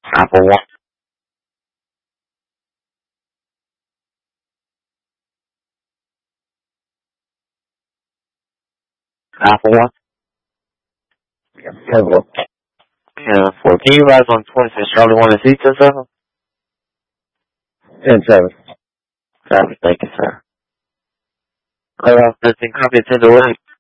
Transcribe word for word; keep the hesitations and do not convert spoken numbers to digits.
Apple one. Apple one. ten four. ten four. Can you rise on twenty-six Charlie one and C ten seven? ten seven. Copy. Thank you, sir. Alright, thirteen copy ten to eight.